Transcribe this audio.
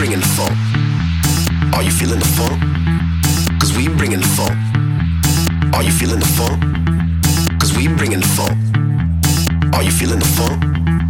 bringing the funk. Are you feeling the funk? Cause we bringing the funk. Are you feeling the funk? Cause we bringing the funk. Are you feeling the funk?